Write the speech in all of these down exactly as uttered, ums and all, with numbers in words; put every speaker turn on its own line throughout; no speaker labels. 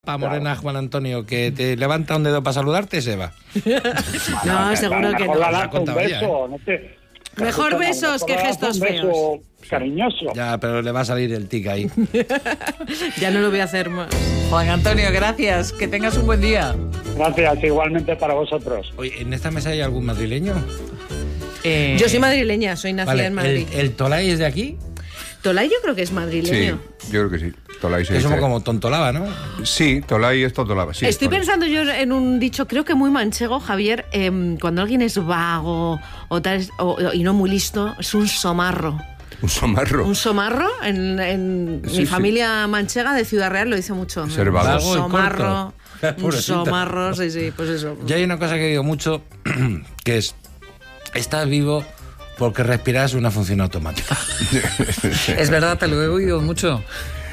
guapa, morena, Juan Antonio, que te levanta un dedo para saludarte, se va.
No, seguro que no.
La
la contaba ya, ¿eh?
no te...
Mejor besos que gestos
un beso
feos.
Cariñoso.
Ya, pero le va a salir el tic ahí.
Ya no lo voy a hacer más.
Juan Antonio, gracias. Que tengas un buen día.
Gracias, igualmente para vosotros.
Oye, ¿en esta mesa hay algún madrileño?
Eh,
Yo soy madrileña, soy nacida
Vale,
en Madrid.
¿el, el Tolai es de aquí?
Tolai yo creo que es madrileño.
Sí, yo creo que sí. Tolai se
Es
dice.
como Tontolaba, ¿no?
Sí, Tolai es Tontolaba, sí.
Estoy
Tolai.
pensando yo en un dicho, creo que muy manchego, Javier, eh, cuando alguien es vago o tal, o, y no muy listo, es un somarro.
Un somarro.
Un somarro, en, en
Sí,
mi
sí.
familia manchega de Ciudad Real lo dice mucho.
Ser vago.
Un
Vago y
somarro,
corto.
un
Pobrecita.
somarro, sí, sí, pues eso.
Yo hay una cosa que digo mucho, que es, estás vivo porque respirar es una función automática.
es verdad, te lo he oído mucho.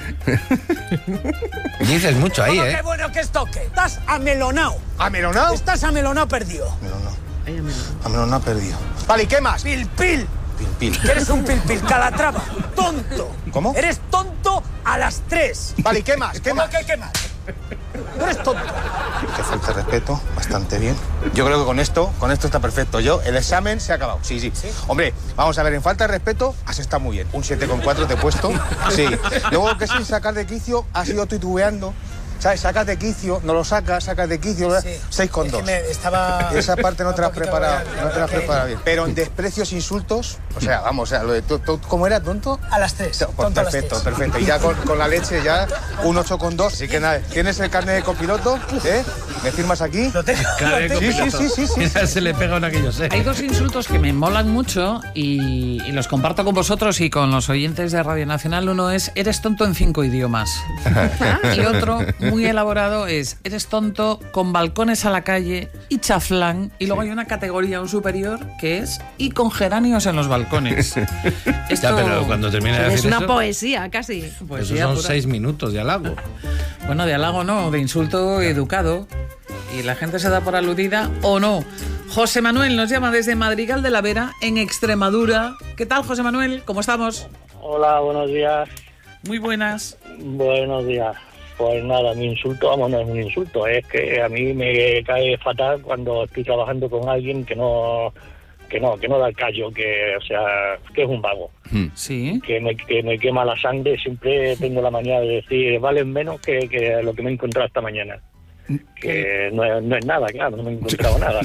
Dices mucho ahí, ¿eh?
Qué bueno que es toque. Estás amelonao.
¿Amelonado?
Estás amelonao perdido.
Amelonado.
Ay, amigo.
Amelonado perdido. Vale, ¿y qué más?
Pil, pil.
Pil, pil.
Que eres un pil, pil. Calatrava. Tonto.
¿Cómo?
Eres tonto a las tres.
Vale, ¿y qué más? ¿Qué
¿Cómo
más?
que qué más? Tú eres tonto.
Te falta respeto, bastante bien. Yo creo que con esto, con esto está perfecto. Yo, el examen se ha acabado. Sí, sí. Hombre, vamos a ver, en falta de respeto, has estado muy bien. Un siete coma cuatro te he puesto. Sí. Luego que sin sacar de quicio, has ido titubeando. ¿Sabes? Sacas de quicio, no lo sacas, sacas de quicio,
Sí.
seis coma dos.
Es que me estaba...
Esa parte no te la has
un poquito
preparado,
real,
no te la has
ok.
preparado bien. Pero en desprecios, insultos, o sea, vamos, o sea, lo de to- to- ¿cómo era, tonto?
A las tres.
Pues
Tonto a las
perfecto,
tres.
perfecto. Y ya con, con la leche ya un ocho coma dos. Así que nada, ¿tienes el carnet de copiloto? ¿Eh? ¿Me firmas aquí?
Lo tengo.
Cada
lo tengo.
Sí, sí, sí, sí, sí.
Mira, se le pega una que yo sé.
Hay dos insultos que me molan mucho y, y los comparto con vosotros y con los oyentes de Radio Nacional. Uno es, eres tonto en cinco idiomas. Y otro, muy elaborado, es, eres tonto con balcones a la calle y chaflán. Y luego hay una categoría aún superior que es, y con geranios en los balcones.
Ya, pero cuando termine de
Es
decir
una
eso,
poesía, casi.
eso
Poesía
son
pura.
seis minutos de halago.
Bueno, de halago no, de insulto educado. Y la gente se da por aludida o no. José Manuel nos llama desde Madrigal de la Vera, en Extremadura. ¿Qué tal, José Manuel? ¿Cómo estamos?
Hola, buenos días.
Muy buenas.
Buenos días. Pues nada, mi insulto, vamos, no es un insulto, es que a mí me cae fatal cuando estoy trabajando con alguien que no que no que no da el callo, que o sea, que es un vago,
Sí.
que me, que me quema la sangre. Siempre tengo la manía de decir, valen menos que, que lo que me he encontrado esta mañana. Que no es, no es nada, claro, no me he encontrado nada.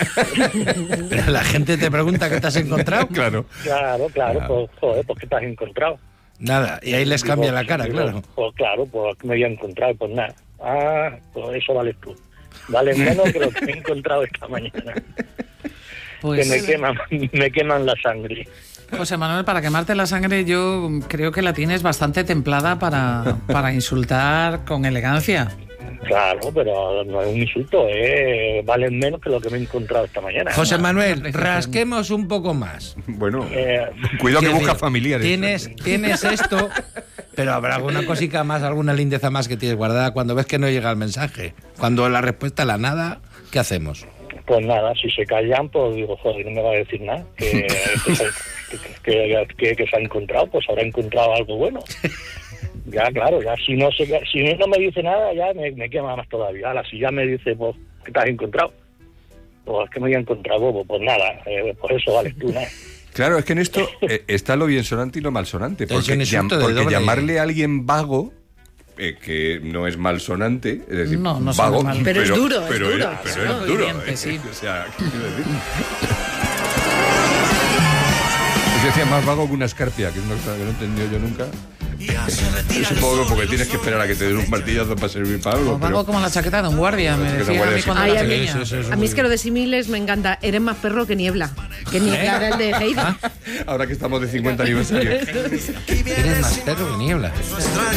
Pero la gente te pregunta qué te has encontrado.
Claro.
Claro, claro, pues joder, pues ¿qué te has encontrado?
Nada, y ahí les cambia la cara,
Digo,
claro.
Pues claro, pues me voy a encontrar, pues nada. Ah, pues eso vales tú. Vale menos que lo que me he encontrado esta mañana.
Pues,
Que me queman, me queman la sangre.
José Manuel, para quemarte la sangre yo creo que la tienes bastante templada para, para insultar con elegancia.
Claro, pero no es un insulto, ¿eh? Valen menos que lo que me he encontrado esta mañana.
José Manuel, rasquemos un poco más.
Bueno,
Eh,
cuidado que
Quiero
busca
decir,
familiares.
Tienes, tienes esto, pero habrá alguna cosica más, alguna lindeza más que tienes guardada cuando ves que no llega el mensaje. Cuando la respuesta es la nada, ¿qué hacemos?
Pues nada, si se callan, pues digo, joder, no me va a decir nada. Que, que, se- que, que- que se ha encontrado, pues habrá encontrado algo bueno. Ya, claro, ya si no se, si no me dice nada, ya me, me quema más todavía. Ahora, si ya me dice, pues, ¿qué te has encontrado? Pues, ¿qué me voy a encontrar, bobo? Pues nada, eh, por eso vales tú, nada.
Claro, es que en esto eh, está lo biensonante y lo malsonante.
Es
Porque,
un insulto
llam-
de
porque
doble-
llamarle a alguien vago, eh, que no es malsonante, es decir,
No, no suena
vago,
mal.
Pero es duro, es
pero
duro.
pero
Suena
es duro.
hiriente,
eh,
sí.
O sea, ¿qué quiero decir? Es decía, más vago que una escarpia, que es una cosa que no he entendido yo nunca. Supongo que porque tienes que esperar a que te den un martillazo para servir para algo.
O vago
Pero
como la chaqueta de un guardia, me
La chaqueta
decía a
guardia,
mí
sí.
cuando
Ay,
era
a mí-
pequeña.
Eso, eso, eso
A mí es que lo de símiles me encanta. Eres más perro que niebla. Que niebla era el de Heidi.
ahora que estamos de cincuenta aniversario.
Eres más perro que niebla.